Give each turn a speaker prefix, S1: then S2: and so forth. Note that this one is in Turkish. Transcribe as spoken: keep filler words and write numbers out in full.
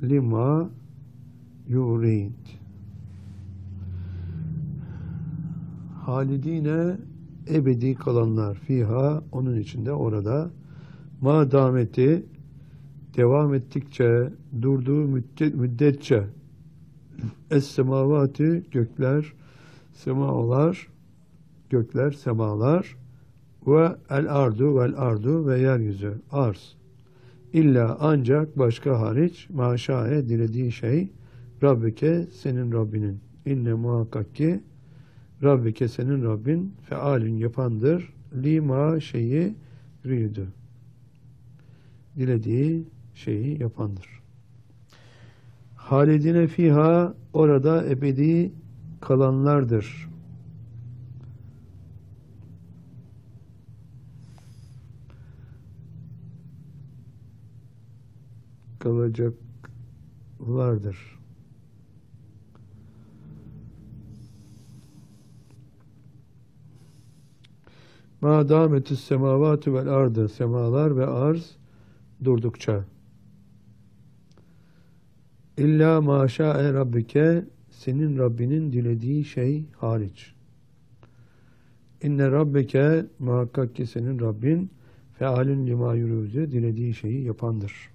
S1: lima yurid. Halidine ebedi kalanlar fiha, onun içinde, orada, ma dameti, devam ettikçe, durduğu müddet, müddetçe, es semavati, gökler, semalar, gökler, semalar, ve el ardu vel ardu, ve yeryüzü, arz. İlla, ancak, başka hariç, maşae, dilediği şey, Rabbike, senin Rabbinin. İnne muhakkak ki, Rabbike, senin Rabbin, fealün, yapandır, lima, şeyi, rüydü. Dilediği şeyi yapandır. Halidine fiha, orada ebedi kalanlardır. Kalacaklardır. Ma dametü's semavatü vel ardı, semalar ve arz durdukça. İlla maşa'e rabbike, senin Rabbinin dilediği şey hariç. İnne rabbike, muhakkak ki senin Rabbin, fealün lima yürüdü, dilediği şeyi yapandır.